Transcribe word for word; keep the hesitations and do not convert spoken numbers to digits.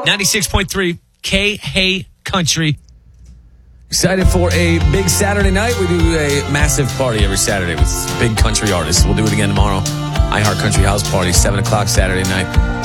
ninety-six point three K Hey Country. Excited for a big Saturday night. We do a massive party every Saturday with big country artists. We'll do it again tomorrow. iHeart Country House Party, seven o'clock Saturday night.